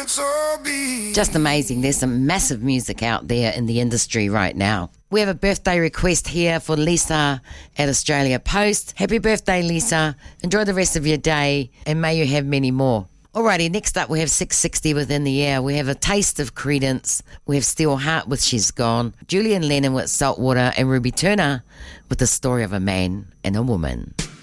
Just amazing. There's some massive music out there in the industry right now. We have a birthday request here for Lisa at Australia Post. Happy birthday, Lisa. Enjoy the rest of your day and may you have many more. Alrighty, next up we have 660 Within the Air. We have a taste of Creedence. We have Steel Heart with She's Gone, Julian Lennon with Saltwater, and Ruby Turner with The Story of a Man and a Woman.